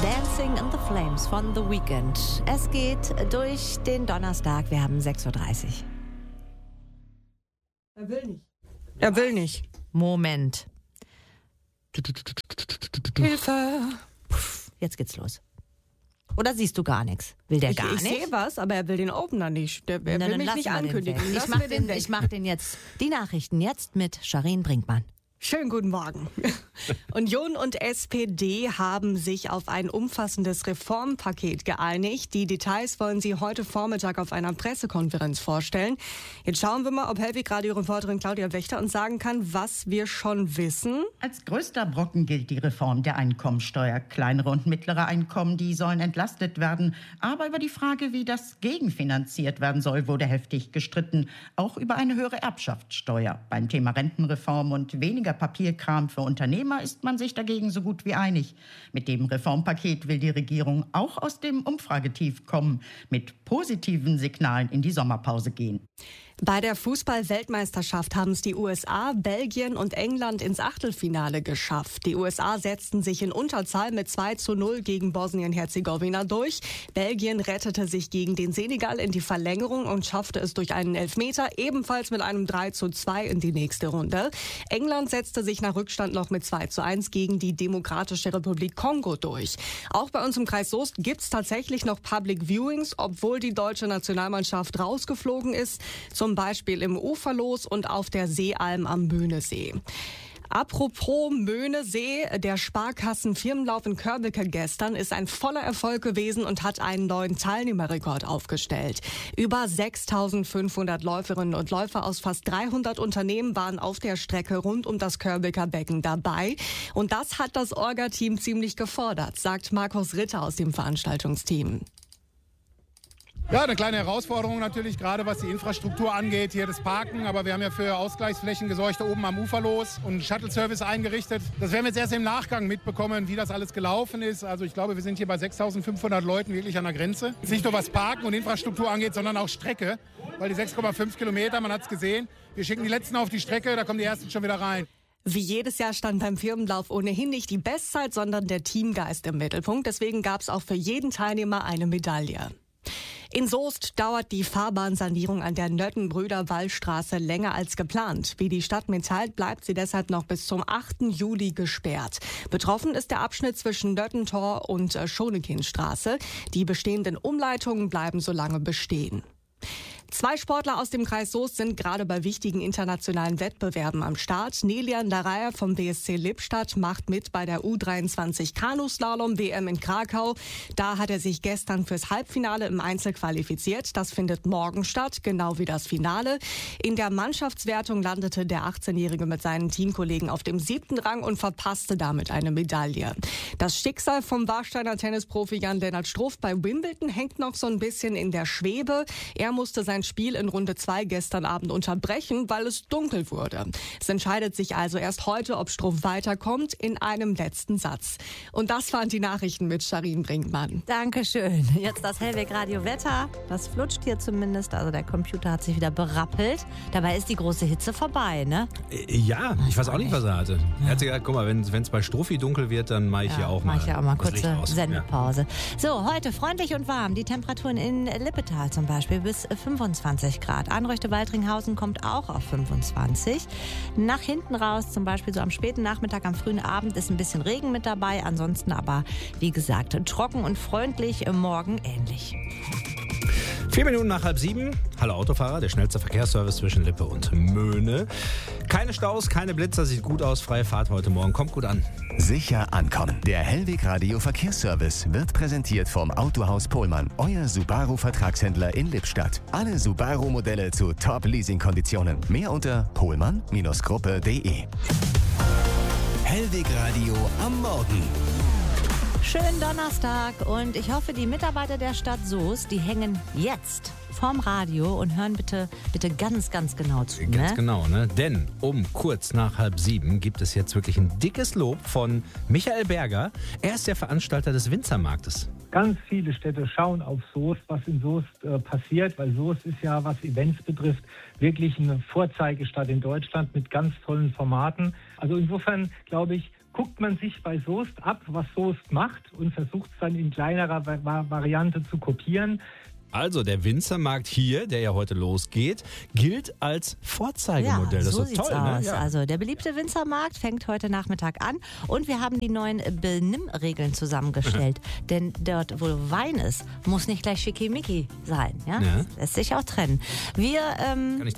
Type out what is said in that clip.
Dancing in the Flames von The Weeknd. Es geht durch den Donnerstag. Wir haben 6.30 Uhr. Er will nicht. Er will nicht. Moment. Hilfe. Jetzt geht's los. Oder siehst du gar nichts? Will der gar nicht? Ich sehe was, aber er will den Opener nicht. Er will mich nicht ankündigen. Ich mach den jetzt. Die Nachrichten jetzt mit Sharin Brinkmann. Schönen guten Morgen. Union und SPD haben sich auf ein umfassendes Reformpaket geeinigt. Die Details wollen sie heute Vormittag auf einer Pressekonferenz vorstellen. Jetzt schauen wir mal, ob Hellwig-Radio-Reporterin Claudia Wächter uns sagen kann, was wir schon wissen. Als größter Brocken gilt die Reform der Einkommensteuer. Kleinere und mittlere Einkommen, die sollen entlastet werden. Aber über die Frage, wie das gegenfinanziert werden soll, wurde heftig gestritten. Auch über eine höhere Erbschaftssteuer. Beim Thema Rentenreform und weniger Papierkram für Unternehmer ist man sich dagegen so gut wie einig. Mit dem Reformpaket will die Regierung auch aus dem Umfragetief kommen, mit positiven Signalen in die Sommerpause gehen. Bei der Fußball-Weltmeisterschaft haben es die USA, Belgien und England ins Achtelfinale geschafft. Die USA setzten sich in Unterzahl mit 2:0 gegen Bosnien-Herzegowina durch. Belgien rettete sich gegen den Senegal in die Verlängerung und schaffte es durch einen Elfmeter ebenfalls mit einem 3:2 in die nächste Runde. England setzte sich nach Rückstand noch mit 2:1 gegen die Demokratische Republik Kongo durch. Auch bei uns im Kreis Soest gibt es tatsächlich noch Public Viewings, obwohl die deutsche Nationalmannschaft rausgeflogen ist. Zum Beispiel im Uferlos und auf der Seealm am Möhnesee. Apropos Möhnesee, der Sparkassen-Firmenlauf in Körbecke gestern ist ein voller Erfolg gewesen und hat einen neuen Teilnehmerrekord aufgestellt. Über 6.500 Läuferinnen und Läufer aus fast 300 Unternehmen waren auf der Strecke rund um das Körbecker Becken dabei. Und das hat das Orga-Team ziemlich gefordert, sagt Markus Ritter aus dem Veranstaltungsteam. Ja, eine kleine Herausforderung natürlich, gerade was die Infrastruktur angeht, hier das Parken. Aber wir haben ja für Ausgleichsflächen gesorgt, da oben am Uferlos und einen Shuttle-Service eingerichtet. Das werden wir jetzt erst im Nachgang mitbekommen, wie das alles gelaufen ist. Also ich glaube, wir sind hier bei 6.500 Leuten wirklich an der Grenze. Nicht nur was Parken und Infrastruktur angeht, sondern auch Strecke. Weil die 6,5 Kilometer, man hat es gesehen, wir schicken die Letzten auf die Strecke, da kommen die Ersten schon wieder rein. Wie jedes Jahr stand beim Firmenlauf ohnehin nicht die Bestzeit, sondern der Teamgeist im Mittelpunkt. Deswegen gab es auch für jeden Teilnehmer eine Medaille. In Soest dauert die Fahrbahnsanierung an der Nöttenbrüder-Wallstraße länger als geplant. Wie die Stadt mitteilt, bleibt sie deshalb noch bis zum 8. Juli gesperrt. Betroffen ist der Abschnitt zwischen Nöttentor und Schonekindstraße. Die bestehenden Umleitungen bleiben so lange bestehen. 2 Sportler aus dem Kreis Soest sind gerade bei wichtigen internationalen Wettbewerben am Start. Nelian Daraya vom BSC Lippstadt macht mit bei der U23 Kanuslalom-WM in Krakau. Da hat er sich gestern fürs Halbfinale im Einzel qualifiziert. Das findet morgen statt, genau wie das Finale. In der Mannschaftswertung landete der 18-Jährige mit seinen Teamkollegen auf dem 7. Rang und verpasste damit eine Medaille. Das Schicksal vom Warsteiner Tennisprofi Jan-Lennart Struff bei Wimbledon hängt noch so ein bisschen in der Schwebe. Er musste sein Spiel in Runde 2 gestern Abend unterbrechen, weil es dunkel wurde. Es entscheidet sich also erst heute, ob Struff weiterkommt, in einem letzten Satz. Und das waren die Nachrichten mit Sharin Brinkmann. Dankeschön. Jetzt das Hellwig-Radio-Wetter. Das flutscht hier zumindest. Also der Computer hat sich wieder berappelt. Dabei ist die große Hitze vorbei, ne? Ja, ich weiß auch nicht, was er hatte. Er hat gesagt, guck mal, wenn es bei Struffi dunkel wird, dann mache ich ja auch mal. Mache ich ja auch mal kurze Sendepause. Ja. So, heute freundlich und warm. Die Temperaturen in Lippetal zum Beispiel bis 25 Grad. Anreuchte-Waltringhausen kommt auch auf 25. Nach hinten raus, zum Beispiel so am späten Nachmittag, am frühen Abend, ist ein bisschen Regen mit dabei. Ansonsten aber, wie gesagt, trocken und freundlich, morgen ähnlich. 4 Minuten nach 6:30. Hallo Autofahrer, der schnellste Verkehrsservice zwischen Lippe und Möhne. Keine Staus, keine Blitzer, sieht gut aus. Freie Fahrt heute Morgen, kommt gut an. Sicher ankommen. Der Hellwig-Radio Verkehrsservice wird präsentiert vom Autohaus Pohlmann, euer Subaru-Vertragshändler in Lippstadt. Alle Subaru-Modelle zu Top-Leasing-Konditionen. Mehr unter pohlmann-gruppe.de. Hellwig-Radio am Morgen. Schönen Donnerstag und ich hoffe, die Mitarbeiter der Stadt Soest, die hängen jetzt vorm Radio und hören bitte ganz, ganz genau zu. Ganz genau, ne? Denn um kurz nach 6:30 gibt es jetzt wirklich ein dickes Lob von Michael Berger. Er ist der Veranstalter des Winzermarktes. Ganz viele Städte schauen auf Soest, was in Soest passiert, weil Soest ist ja, was Events betrifft, wirklich eine Vorzeigestadt in Deutschland mit ganz tollen Formaten. Also insofern, glaube ich, guckt man sich bei Soest ab, was Soest macht und versucht es dann in kleinerer Variante zu kopieren. Also der Winzermarkt hier, der ja heute losgeht, gilt als Vorzeigemodell. Ja, Das so ist doch sieht's toll, aus. ne? Ja. Also der beliebte Winzermarkt fängt heute Nachmittag an und wir haben die neuen Benimmregeln zusammengestellt. Denn dort, wo Wein ist, muss nicht gleich schickimicki sein. Ja? Ja. Lässt sich auch trennen. Wir